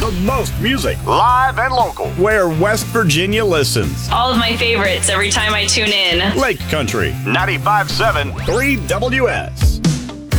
the most music, live and local, where West Virginia listens. All of my favorites every time I tune in. Lake Country 95.7 3WS.